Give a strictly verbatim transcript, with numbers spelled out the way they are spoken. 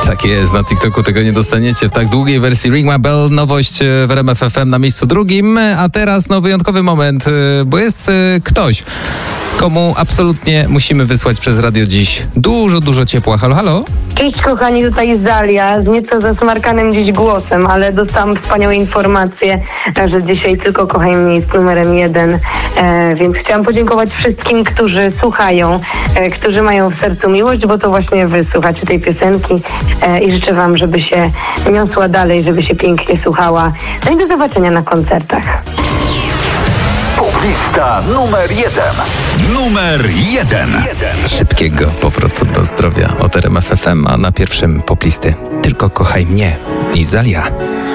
Tak jest, na TikToku tego nie dostaniecie w tak długiej wersji. Ring My Bell, nowość w R M F F M na miejscu drugim, a teraz no wyjątkowy moment, bo jest ktoś, komu absolutnie musimy wysłać przez radio dziś dużo, dużo ciepła. Halo, halo? Cześć kochani, tutaj Zalia z nieco zasmarkanym dziś głosem, ale dostałam wspaniałe informacje, że dzisiaj Tylko Kochaj Mnie jest numerem jeden, e, więc chciałam podziękować wszystkim, którzy słuchają, e, którzy mają w sercu miłość, bo to właśnie wy słuchacie tej piosenki e, i życzę wam, żeby się niosła dalej, żeby się pięknie słuchała. No i do zobaczenia na koncertach. Lista numer jeden. Numer jeden. Szybkiego powrotu do zdrowia od R M F F M, a na pierwszym poplisty Tylko Kochaj Mnie i Zalia.